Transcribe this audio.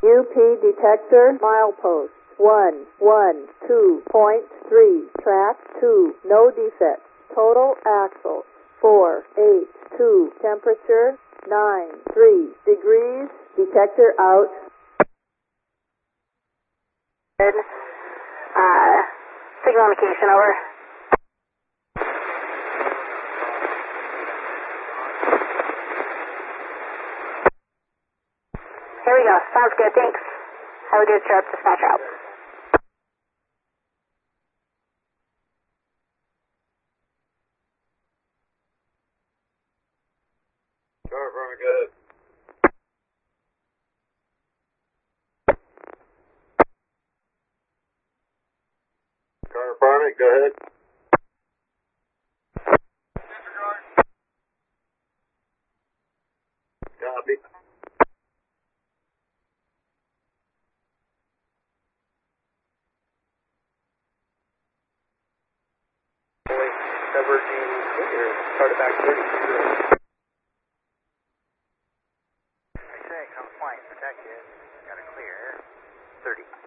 UP detector milepost 112.3, track 2, no defects. Total axle 482, temperature 93 degrees. Detector out. Good. Signal indication, over. Here we go. Sounds good. Thanks. Have a good trip. Dispatch out. Car Farming, go ahead. Car Farming, go ahead. Copy. Diverging here, started back 30. X-ray, compliant, protected. Got a clear. 30.